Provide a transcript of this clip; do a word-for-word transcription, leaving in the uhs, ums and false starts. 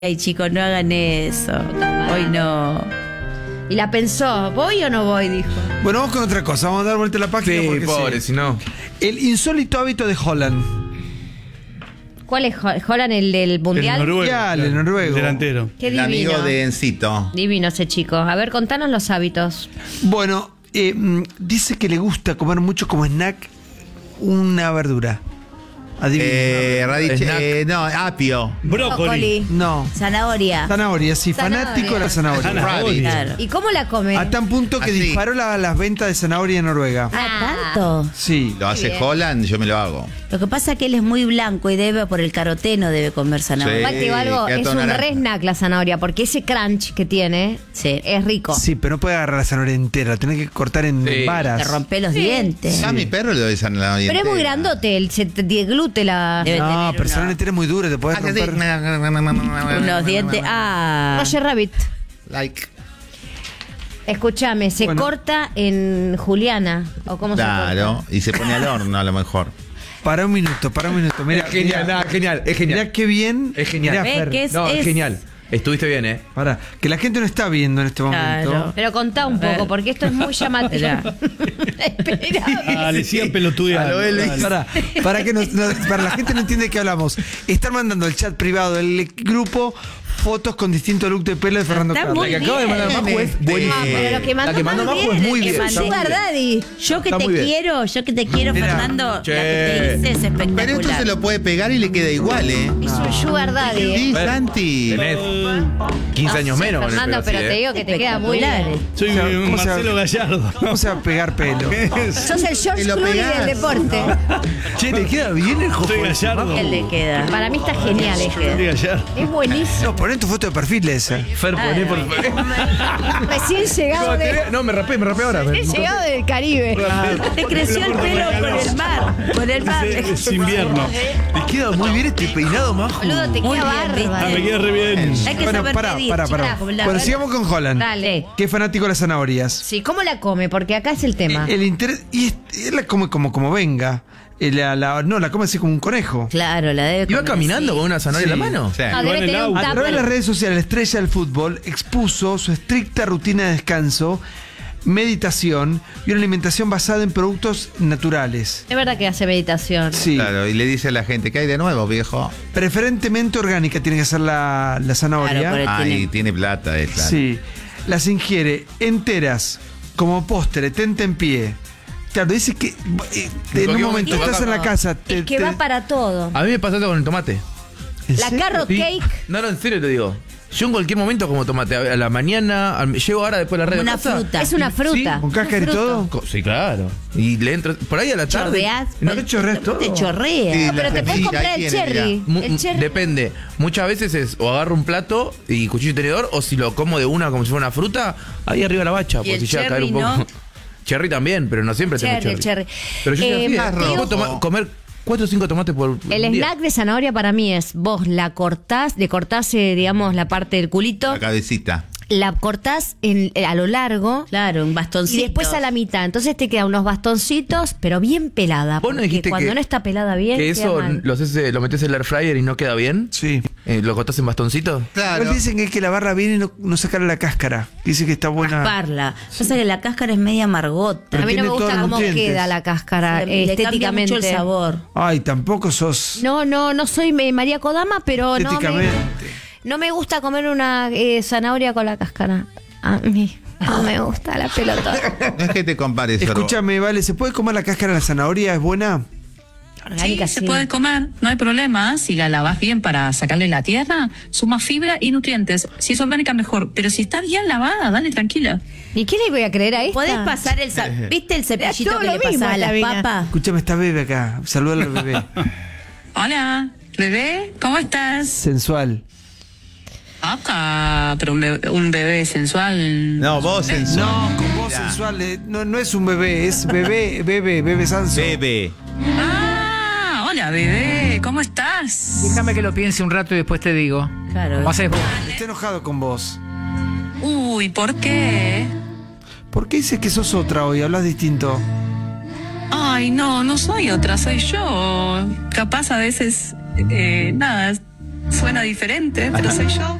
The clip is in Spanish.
Ay, chicos, no hagan eso. Hoy no. Y la pensó, ¿voy o no voy? Dijo. Bueno, vamos con otra cosa. Vamos a dar vuelta a la página. Sí, porque pobre, sí. si no. El insólito hábito de Haaland. ¿Cuál es Haaland, el del mundial? El noruego. Mundial, el noruego. Delantero. Qué El divino. amigo de Encito. Divino ese chico. A ver, contanos los hábitos. Bueno, eh, mm, dice que le gusta comer mucho como snack una verdura. Adivina. Eh, radiche, Snack. eh, no, apio. Brócoli. No. Zanahoria. Zanahoria, sí, Zanahoria. fanático de la zanahoria. Zanahoria. Claro. ¿Y cómo la come? A tan punto que Así. disparó la- las ventas de zanahoria en Noruega. Ah, tanto. Sí. Lo hace bien. Holland, yo me lo hago. Lo que pasa es que él es muy blanco y debe, por el caroteno, debe comer zanahoria. Igual te digo algo, queda es todo un naranja. re snack la zanahoria, porque ese crunch que tiene Sí. es rico. Sí, pero no puede agarrar la zanahoria entera, la tenés que cortar en Sí. varas. Te rompe los dientes. A mi perro le doy zanahoria. Pero es muy entera. grandote, el, se te deglute la... Debe No, tener pero una- zanahoria entera es muy dura, te podés Hace así. romper. unos dientes. Ah. Roger Rabbit. Like. Escúchame, se Bueno. corta en Juliana. ¿O cómo se Claro, corta? y se pone al horno a lo mejor. Para un minuto, para un minuto. Mira, Es genial, mira, nada, genial, es genial. Mirá qué bien. Es genial. Mirá, Ve Fer, que es- No, es genial. Estuviste bien, ¿eh? pará, que la gente no está viendo en este momento. Claro. Pero contá un A ver. poco, porque esto es muy llamativo. Espera. Espera. Ah, le sigan pelotudeando. A lo Elvis. Dale. Para, para que nos- nos- para la gente no entiende de qué hablamos. Están mandando al chat privado del grupo fotos con distintos looks de pelo de Fernando Está Carlos. La que acaba de mandar Majo es buenísima. Ah, pero lo que mandó La que mandó más Majo es bien, muy el bien. que está muy Sugar bien. Daddy. Yo que Está te muy bien. quiero, yo que te quiero, Mirá. Fernando. La Che. que te dice es Pero espectacular. esto se lo puede pegar y le queda igual, ¿eh? Es un Sugar Daddy. ¿eh? Sí, Ver, Santi. Tenés quince años No sé, menos con el Fernando, pelo pero así, te ¿eh? digo que te queda muy bien. Espectaculares. Soy O sea, un ¿cómo se Marcelo Gallardo. ¿Cómo se va a pegar pelo? Sos el George Te lo Clooney pegás. del deporte. Che, le queda bien el Soy jojo. Gallardo. ¿Qué le queda? Para mí está genial Soy este. Gallardo. Es buenísimo. No, poné tu foto de perfil esa. Fer, poné por Recién llegado, de, No, me rapé, me rapé ahora. recién llegado del Caribe. Te creció el pelo por el mar. Por el mar. Es, es invierno. Le queda muy bien este peinado, Majo. Boludo, te Muy queda bien, bárbaro. Ah, me queda re bien. Hay que Bueno, saber pará, medir. pará, pará. chicas, como la- Bueno, sigamos con Haaland. Dale. Que es fanático de las zanahorias. Sí, ¿cómo la come? Porque acá es el tema. El interés. Y es- él la come como, como venga. Eh, La, la- no, la come así como un conejo. Claro, la debe ¿Iba comer caminando así. con una zanahoria Sí. en la mano? Sí. No, Igual debe en el tener un auto. A través de las tupper. redes sociales, la estrella del fútbol expuso su estricta rutina de descanso, meditación y una alimentación basada en productos naturales. Es verdad que hace meditación. Sí. Claro, y le dice a la gente, ¿qué hay de nuevo, viejo? Preferentemente orgánica tiene que ser la, la zanahoria. Claro, por el- Ay, tiene- tiene plata, es claro. Sí. Las ingiere enteras, como postre, tente en pie. Claro, dice que eh, en un cualquier momento momento estás en la casa. te- Es que te- va para todo. A mí me pasa esto con el tomate. ¿En La serio? carrot Sí. cake. No, no, en serio te digo. Yo en cualquier momento como tomate. A la mañana, al- llego ahora después de la red. Como de una casa. fruta. Es una fruta. ¿Con cáscara y todo? Co- Sí, claro. Y le entro. Por ahí a la tarde. Chorreás. No, ¿Te chorreas todo? Te chorrea. Sí. No, pero te Sí, puedes ahí comprar el tiene, cherry. Mu- El cherry. Depende. Muchas veces es o agarro un plato y cuchillo y tenedor, o si lo como de una como si fuera una fruta, ahí arriba la bacha. Y Porque el si llega a caer un cherry, poco. ¿no? Cherry también, pero no siempre tengo Cherry, cherry. el cherry. Pero yo soy Eh, así, Mateo, ¿eh? Puedo tomar- comer cuatro o cinco tomates por El un día. snack de zanahoria para mí es, vos la cortás, le cortás, eh, digamos, la parte del culito, La cabecita. la cortás en- eh, a lo largo Claro, un y bastoncito. después a la mitad. Entonces te quedan unos bastoncitos, pero bien pelada. Vos no Porque dijiste cuando que- no está pelada bien, Que queda eso mal. lo, haces, eh, lo metes en el air fryer y no queda bien. Sí. Eh, lo cortás en bastoncitos. Claro. Igual dicen que hay que lavarla bien y no, no sacarle la cáscara. Dice que está buena. Rasparla. Pasa que la cáscara es media amargota. Pero A mí no tiene me todos gusta los cómo nutrientes. queda la cáscara Le- le cambia estéticamente. mucho el sabor. Ay, tampoco sos No, no, no soy eh, María Kodama, pero no me, estéticamente. no me gusta comer una eh, zanahoria con la cáscara. A mí no me gusta la pelota. No es que te compares, Sorbo. Escúchame, vale, ¿se puede comer la cáscara de la zanahoria? ¿Es buena? Orgánica, Sí, se sí. puede comer, no hay problema. Si la lavas bien para sacarle la tierra, suma fibra y nutrientes. Si es orgánica, mejor. Pero si está bien lavada, dale tranquila. ¿Y qué le voy a creer a esta? ¿Podés pasar el... sa- ¿Viste el cepillito todo que lo le mismo pasaba a esta las mina. papas? Escúchame, está bebé acá. Saludar al bebé. Hola, bebé, ¿cómo estás? Sensual. Acá, pero un bebé, un bebé sensual. No, vos sensual. No, con voz Ya. sensual. eh, No, no es un bebé, es bebé, bebé, bebé Sanso. Bebe. Ah, hola, bebé, ¿cómo estás? Déjame que lo piense un rato y después te digo. Claro. ¿Cómo haces vos? Está enojado con vos. Uy, ¿por qué? ¿Por qué dices que sos otra hoy? Hablas distinto. Ay, no, no soy otra, soy yo. Capaz a veces, eh, nada, suena diferente, pero soy yo.